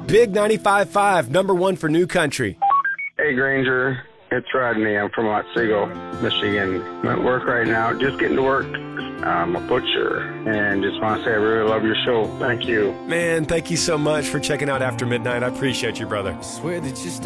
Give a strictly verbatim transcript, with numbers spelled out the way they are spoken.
Big ninety-five point five, number one for New Country. Hey, Granger. It's Rodney. I'm from Otsego, Michigan. I'm at work right now, just getting to work. I'm a butcher, and just want to say I really love your show. Thank you. Man, thank you so much for checking out After Midnight. I appreciate you, brother. Swear that you